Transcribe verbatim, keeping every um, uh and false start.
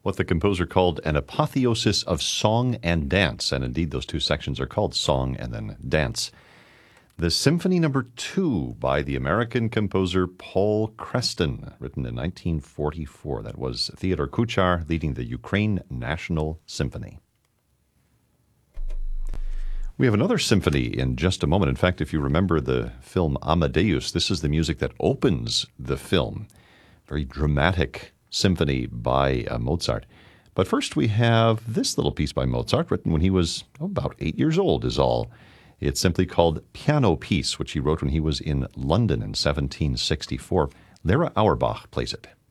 what the composer called an apotheosis of song and dance. And indeed, those two sections are called song and then dance. The Symphony Number Two by the American composer Paul Creston, written in nineteen forty-four. That was Theodor Kuchar leading the Ukraine National Symphony. We have another symphony in just a moment. In fact, if you remember the film Amadeus, this is the music that opens the film. Very dramatic symphony by uh, Mozart. But first we have this little piece by Mozart, written when he was oh, about eight years old is all. It's simply called Piano Piece, which he wrote when he was in London in seventeen sixty-four. Lara Auerbach plays it.